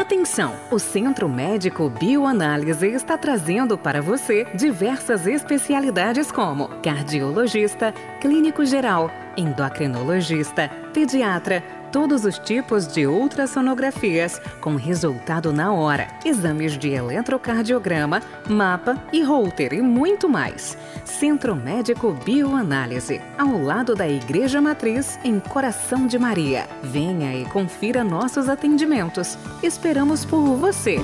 Atenção! O Centro Médico Bioanálise está trazendo para você diversas especialidades como cardiologista, clínico geral, endocrinologista, pediatra, todos os tipos de ultrassonografias com resultado na hora, exames de eletrocardiograma, mapa e Holter e muito mais. Centro Médico Bioanálise, ao lado da Igreja Matriz, em Coração de Maria. Venha e confira nossos atendimentos. Esperamos por você.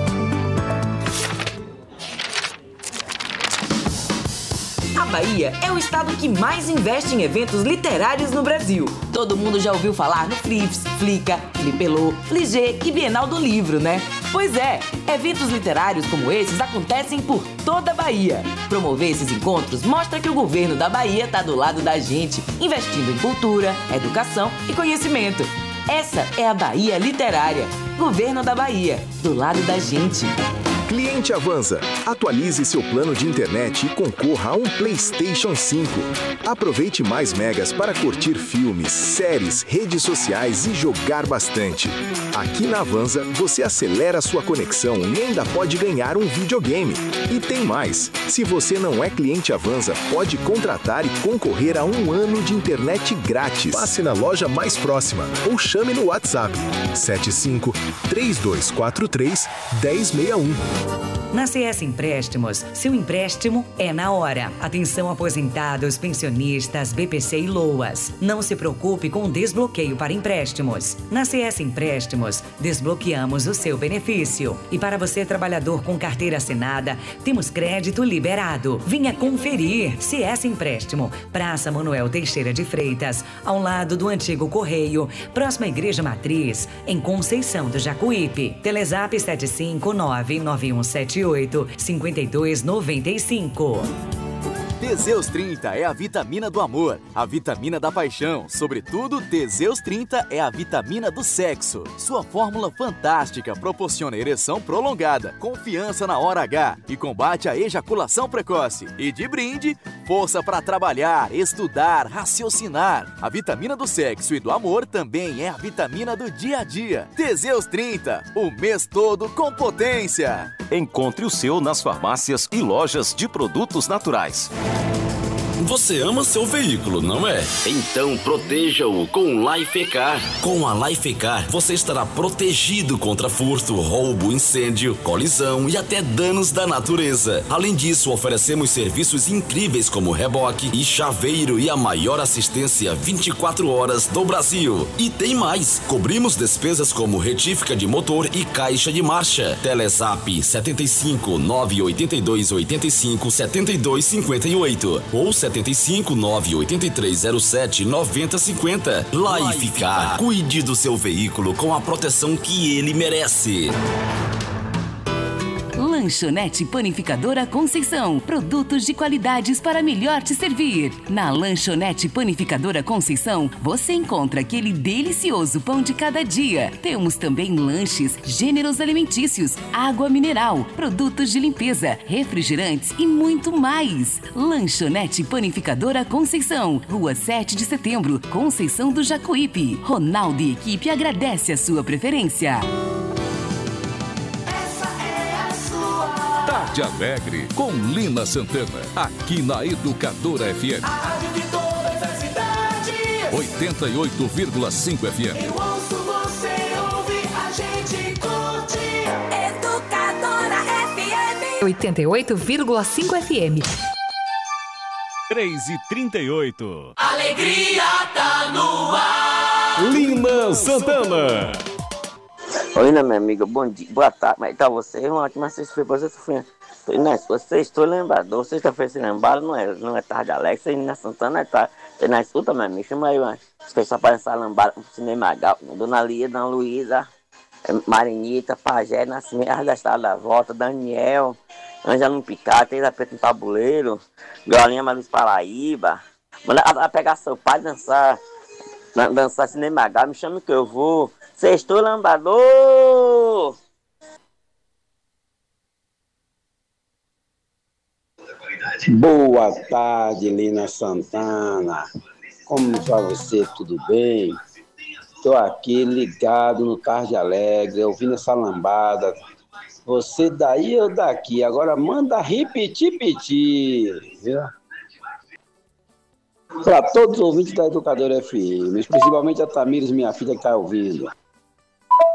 A Bahia é o estado que mais investe em eventos literários no Brasil. Todo mundo já ouviu falar no Flips, Flica, Flipelô, Fligê e Bienal do Livro, né? Pois é, eventos literários como esses acontecem por toda a Bahia. Promover esses encontros mostra que o governo da Bahia está do lado da gente, investindo em cultura, educação e conhecimento. Essa é a Bahia Literária. Governo da Bahia, do lado da gente. Cliente Avanza, atualize seu plano de internet e concorra a um PlayStation 5. Aproveite mais megas para curtir filmes, séries, redes sociais e jogar bastante. Aqui na Avanza, você acelera sua conexão e ainda pode ganhar um videogame. E tem mais, se você não é cliente Avanza, pode contratar e concorrer a um ano de internet grátis. Passe na loja mais próxima ou chame no WhatsApp 75 3243 1061. Na CS Empréstimos, seu empréstimo é na hora. Atenção aposentados, pensionistas, BPC e LOAS. Não se preocupe com o desbloqueio para empréstimos. Na CS Empréstimos, desbloqueamos o seu benefício. E para você, trabalhador com carteira assinada, temos crédito liberado. Venha conferir. CS Empréstimo, Praça Manuel Teixeira de Freitas, ao lado do antigo Correio, próxima à Igreja Matriz, em Conceição do Jacuípe. Telezap 75991785295. Teseus 30 é a vitamina do amor, a vitamina da paixão. Sobretudo, Teseus 30 é a vitamina do sexo. Sua fórmula fantástica proporciona ereção prolongada, confiança na hora H e combate a ejaculação precoce. E de brinde, força para trabalhar, estudar, raciocinar. A vitamina do sexo e do amor também é a vitamina do dia a dia. Teseus 30, o mês todo com potência. Encontre o seu nas farmácias e lojas de produtos naturais. Você ama seu veículo, não é? Então proteja-o com Lifecar. Com a Lifecar, você estará protegido contra furto, roubo, incêndio, colisão e até danos da natureza. Além disso, oferecemos serviços incríveis como reboque e chaveiro e a maior assistência 24 horas do Brasil. E tem mais! Cobrimos despesas como retífica de motor e caixa de marcha. Telezap 75 982 85 72 58 ou 75 98307 9050. Lifecar. Cuide do seu veículo com a proteção que ele merece. Lanchonete Panificadora Conceição. Produtos de qualidades para melhor te servir. Na Lanchonete Panificadora Conceição, você encontra aquele delicioso pão de cada dia. Temos também lanches, gêneros alimentícios, água mineral, produtos de limpeza, refrigerantes e muito mais. Lanchonete Panificadora Conceição. Rua 7 de Setembro, Conceição do Jacuípe. Ronaldo e equipe agradece a sua preferência. Tarde Alegre, com Lina Santana, aqui na Educadora FM. A rádio de todas as cidades. 88,5 FM. Eu ouço, você ouve, a gente curte. Educadora FM. 88,5 FM. 3h38. Alegria tá no ar. Lina Santana. Oi, minha amiga, bom dia, boa tarde, como é que tá você? Uma ótima sexta-feira, você estou lembrado, sexta-feira se lembrar, não é tarde alegre, você na Santana tá, você na escuta, minha amiga, chama aí, as pessoas para essa lambada, Cinema Gal, Dona Lia, Dona Luísa, Marinita, Pajé, Nascimento, Arrastada da Volta, Daniel, Ângela no Picado, Teresa Preta no Tabuleiro, Galinha Maris Paraíba, manda a pegar seu pai dançar Cinema Gal, me chama que eu vou. Sextou lambador! Boa tarde, Lina Santana. Como vai você? Tudo bem? Estou aqui ligado no Tarde Alegre, ouvindo essa lambada. Você daí ou daqui? Agora manda repetir. Viu? Para todos os ouvintes da Educadora FM, principalmente a Tamires, minha filha, que está ouvindo.